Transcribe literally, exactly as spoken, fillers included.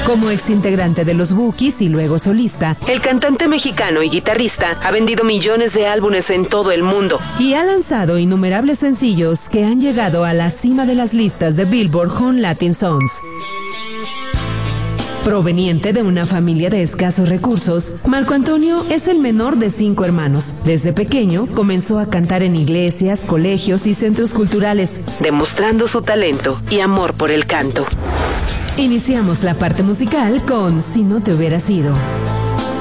Como exintegrante de los Bukis y luego solista, el cantante mexicano y guitarrista ha vendido millones de álbumes en todo el mundo y ha lanzado innumerables sencillos que han llegado a la cima de las listas de Billboard Hot Latin Songs. Proveniente de una familia de escasos recursos, Marco Antonio es el menor de cinco hermanos. Desde pequeño comenzó a cantar en iglesias, colegios y centros culturales, demostrando su talento y amor por el canto. Iniciamos la parte musical con Si no te hubiera sido.